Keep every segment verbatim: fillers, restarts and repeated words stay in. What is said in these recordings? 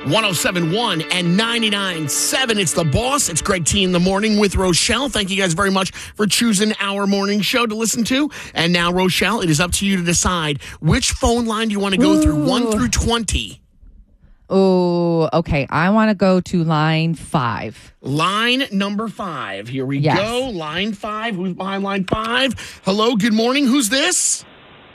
one oh seven point one and ninety-nine point seven. It's The Boss. It's Greg T in the morning with Rochelle. Thank you guys very much for choosing our morning show to listen to. And now, Rochelle, it is up to you to decide which phone line do you want to go Ooh. through, one through twenty. Oh, okay. I want to go to line five. Line number five. Here we Yes. go. Line five. Who's behind line five? Hello, good morning. Who's this?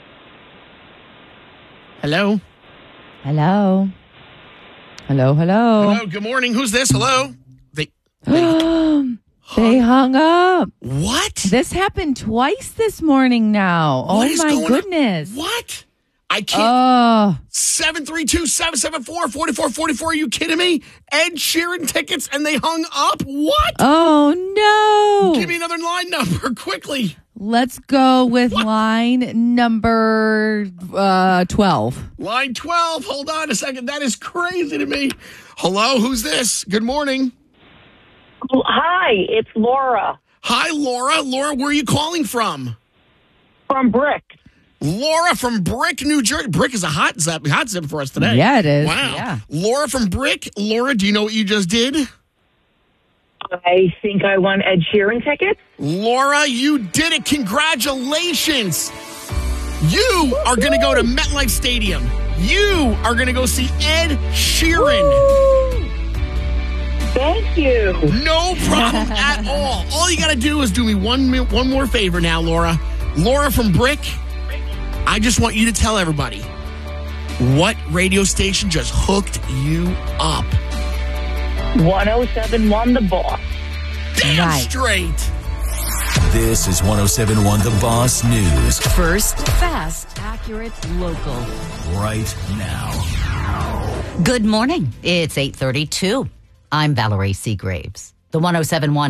Hello? Hello. Hello, hello. Hello, good morning. Who's this? Hello? They, they They hung up. What? This happened twice this morning now. What oh, is my going on? goodness. What? I can't. Oh, seven three two, seven seven four, four four four four. Are you kidding me? Ed Sheeran tickets and they hung up? What? oh no. Give me another line number quickly. Let's go with What? line number uh, twelve. Line twelve. Hold on a second. That is crazy to me. Hello, who's this? Good morning. Hi, it's Laura Hi, Laura. Laura, where are you calling from? from Brick. Laura from Brick, New Jersey. Brick is a hot zip, hot zip for us today. Yeah, it is. Wow. Yeah. Laura from Brick. Laura, do you know what you just did? I think I won Ed Sheeran tickets. Laura, you did it. Congratulations. You are going to go to MetLife Stadium. You are going to go see Ed Sheeran. Thank you. No problem at all. All you got to do is do me one, mi- one more favor now, Laura. Laura from Brick, I just want you to tell everybody what radio station just hooked you up. one oh seven point one The Boss. Damn Right. straight. This is one oh seven point one The Boss News. First, fast, accurate, local. Right now. Good morning. It's eight thirty-two. I'm Valerie Seagraves. The one oh seven point one